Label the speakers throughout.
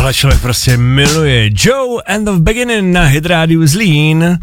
Speaker 1: Tohle člověk prostě miluje. Joe and the Beginning na Hit Radio Zlín.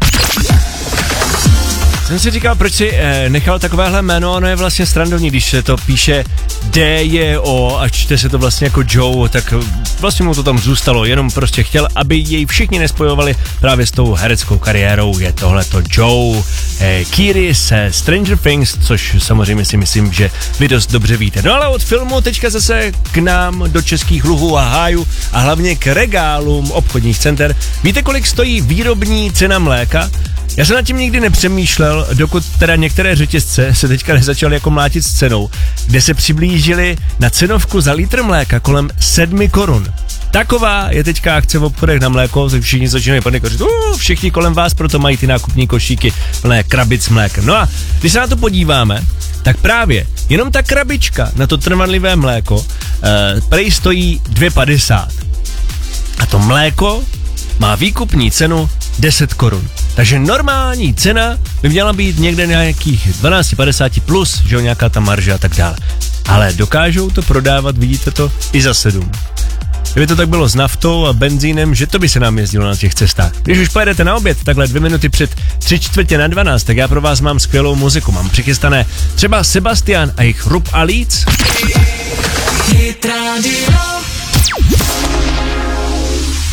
Speaker 1: Jsem si říkal, proč si nechal takovéhle jméno, ono je vlastně srandovní, když se to píše D-J-O a čte se to vlastně jako Joe, tak vlastně mu to tam zůstalo, jenom prostě chtěl, aby jej všichni nespojovali právě s tou hereckou kariérou, je tohleto Joe Keery se Stranger Things, což samozřejmě si myslím, že vy dost dobře víte. No ale od filmu teďka zase k nám do českých luhů a hájů a hlavně k regálům obchodních center. Víte, kolik stojí výrobní cena mléka? Já jsem nad tím nikdy nepřemýšlel, dokud teda některé řetězce se teďka nezačaly jako mlátit s cenou, kde se přiblížili na cenovku za litr mléka kolem 7 korun. Taková je teďka akce v obchodech na mléko, takže všichni začínají panikařit. Všichni kolem vás proto mají ty nákupní košíky plné krabic s mlékem. No a když se na to podíváme, tak právě jenom ta krabička na to trvanlivé mléko prej stojí 2,50. A to mléko má výkupní cenu 10 korun. Takže normální cena by měla být někde nějakých 12,50 plus, že jo, nějaká ta marže a tak dále. Ale dokážou to prodávat, vidíte to, i za 7. Kdyby to tak bylo s naftou a benzínem, že to by se nám jezdilo na těch cestách. Když už pojedete na oběd, takhle 2 minuty před 3:45, tak já pro vás mám skvělou muziku. Mám přichystané třeba Sebastian a jejich Rub a Líc.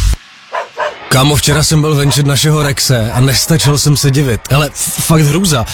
Speaker 2: Kámo, včera jsem byl venčit našeho Rexe a nestačil jsem se divit. Ale fakt hrůza.